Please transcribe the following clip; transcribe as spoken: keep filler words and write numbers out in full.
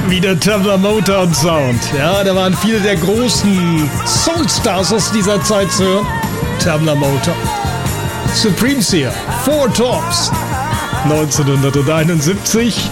Wieder Tamla Motown Sound. Ja, da waren viele der großen Soulstars aus dieser Zeit zu hören. Tamla Motown. Supremes hier. Four Tops. neunzehnhunderteinundsiebzig.